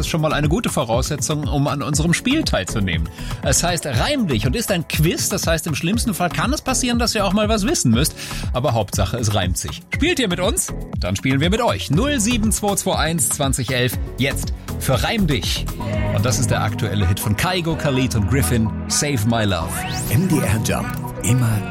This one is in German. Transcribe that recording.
schon mal eine gute Voraussetzung, um an unserem Spiel teilzunehmen. Es heißt Reim dich und ist ein Quiz, das heißt im schlimmsten Fall kann es passieren, dass ihr auch mal was wissen müsst, aber Hauptsache es reimt sich. Spielt ihr mit uns? Dann spielen wir mit euch. 07221 2011 jetzt für Reim dich. Und das ist der aktuelle Hit von Kygo, Khalid und Griffin, Save My Love. MDR Jump. Immer